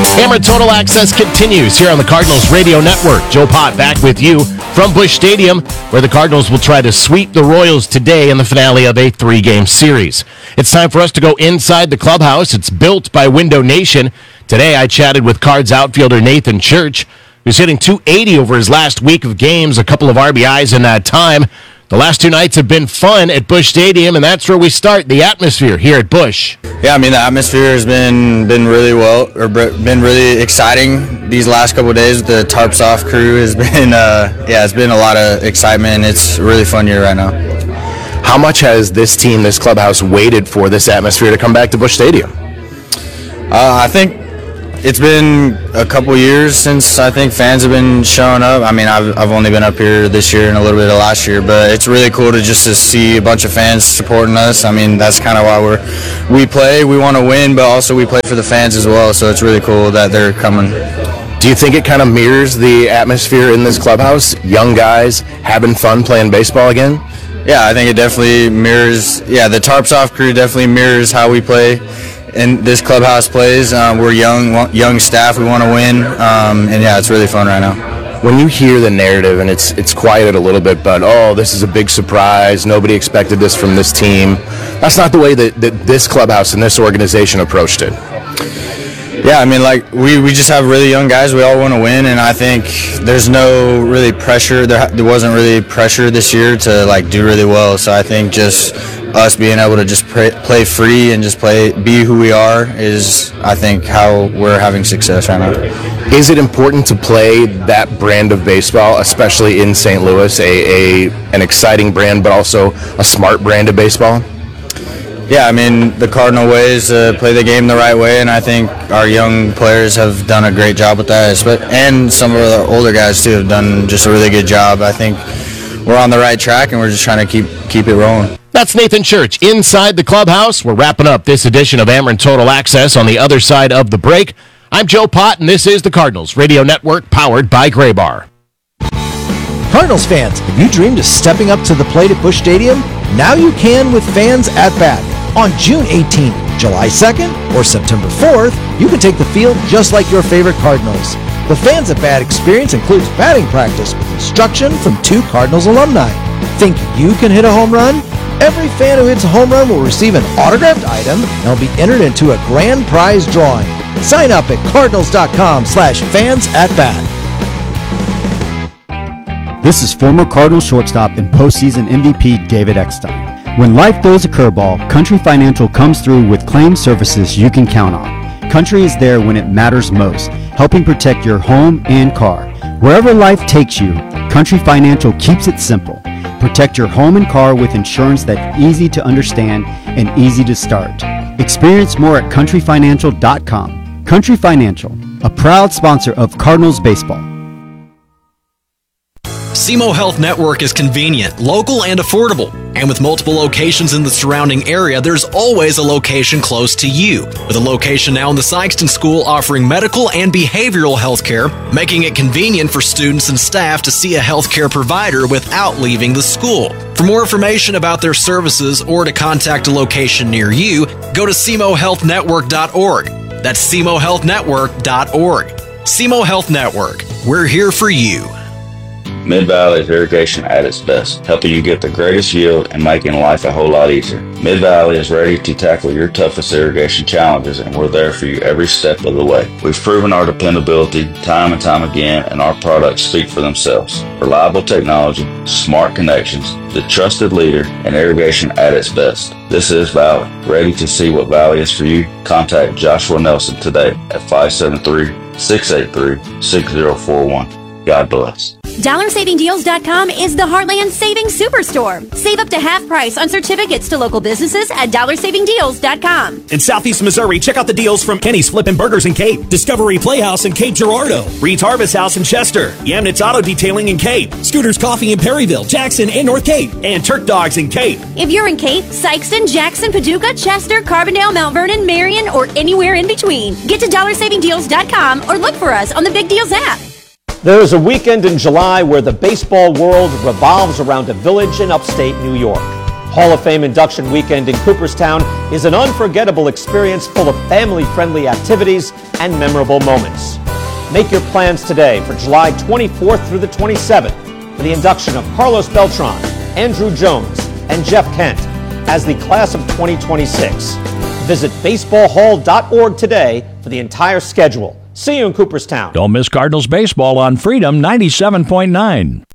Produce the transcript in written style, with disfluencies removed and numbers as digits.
Hammer Total Access continues here on the Cardinals Radio Network. Joe Pott back with you from Busch Stadium, where the Cardinals will try to sweep the Royals today in the finale of a 3-game series. It's time for us to go inside the clubhouse. It's built by Window Nation. Today I chatted with Cards outfielder Nathan Church, who's hitting .280 over his last week of games, a couple of RBIs in that time. The last 2 nights have been fun at Busch Stadium, and that's where we start, the atmosphere here at Busch. Yeah, I mean, the atmosphere has been really been really exciting these last couple of days. The Tarps Off crew has been, it's been a lot of excitement. It's a really fun year right now. How much has this team, this clubhouse, waited for this atmosphere to come back to Busch Stadium? I think it's been a couple years since I think fans have been showing up. I mean, I've only been up here this year and a little bit of last year, but it's really cool to see a bunch of fans supporting us. I mean, that's kind of why we play. We want to win, but also we play for the fans as well, so it's really cool that they're coming. Do you think it kind of mirrors the atmosphere in this clubhouse? Young guys having fun playing baseball again? Yeah, I think it definitely mirrors. Yeah, the Tarps Off crew definitely mirrors how we play. And this clubhouse plays. We're young staff. We want to win, and yeah, it's really fun right now. When you hear the narrative, and it's quieted a little bit, but this is a big surprise. Nobody expected this from this team. That's not the way that this clubhouse and this organization approached it. Yeah, I mean, like we just have really young guys. We all want to win, and I think there's no really pressure. There wasn't really pressure this year to do really well. So I think just us being able to just play free and just be who we are is, I think, how we're having success right now. Is it important to play that brand of baseball, especially in St. Louis, an exciting brand, but also a smart brand of baseball? Yeah, I mean, the Cardinal way is to play the game the right way, and I think our young players have done a great job with that, and some of our older guys, too, have done just a really good job. I think we're on the right track, and we're just trying to keep it rolling. That's Nathan Church inside the clubhouse. We're wrapping up this edition of Ameren Total Access on the other side of the break. I'm Joe Pott, and this is the Cardinals Radio Network, powered by Gray Bar. Cardinals fans, have you dreamed of stepping up to the plate at Busch Stadium? Now you can with Fans at Bat. On June 18th, July 2nd, or September 4th, you can take the field just like your favorite Cardinals. The Fans at Bat experience includes batting practice with instruction from 2 Cardinals alumni. Think you can hit a home run? Every fan who hits a home run will receive an autographed item and will be entered into a grand prize drawing. Sign up at cardinals.com/fansatbat. This is former Cardinals shortstop and postseason MVP David Eckstein. When life throws a curveball, Country Financial comes through with claim services you can count on. Country is there when it matters most, helping protect your home and car. Wherever life takes you, Country Financial keeps it simple. Protect your home and car with insurance that's easy to understand and easy to start. Experience more at countryfinancial.com. Country Financial, a proud sponsor of Cardinals baseball. SEMO Health Network is convenient, local, and affordable. And with multiple locations in the surrounding area, there's always a location close to you. With a location now in the Sykeston School offering medical and behavioral health care, making it convenient for students and staff to see a healthcare provider without leaving the school. For more information about their services or to contact a location near you, go to SEMOHealthNetwork.org. That's SEMOHealthNetwork.org. SEMO Health Network. We're here for you. Mid-Valley is irrigation at its best, helping you get the greatest yield and making life a whole lot easier. Mid-Valley is ready to tackle your toughest irrigation challenges, and we're there for you every step of the way. We've proven our dependability time and time again, and our products speak for themselves. Reliable technology, smart connections, the trusted leader, and irrigation at its best. This is Valley. Ready to see what Valley is for you? Contact Joshua Nelson today at 573-683-6041. God bless. DollarSavingDeals.com is the Heartland Savings Superstore. Save up to half price on certificates to local businesses at DollarSavingDeals.com. In Southeast Missouri, check out the deals from Kenny's Flippin' Burgers in Cape, Discovery Playhouse in Cape Girardeau, Reed's Harvest House in Chester, Yamnitz Auto Detailing in Cape, Scooter's Coffee in Perryville, Jackson, and North Cape, and Turk Dogs in Cape. If you're in Cape, Sykeston, Jackson, Paducah, Chester, Carbondale, Mount Vernon, Marion, or anywhere in between, get to DollarSavingDeals.com or look for us on the Big Deals app. There is a weekend in July where the baseball world revolves around a village in upstate New York. Hall of Fame induction weekend in Cooperstown is an unforgettable experience full of family-friendly activities and memorable moments. Make your plans today for July 24th through the 27th for the induction of Carlos Beltran, Andrew Jones, and Jeff Kent as the class of 2026. Visit baseballhall.org today for the entire schedule. See you in Cooperstown. Don't miss Cardinals baseball on Freedom 97.9.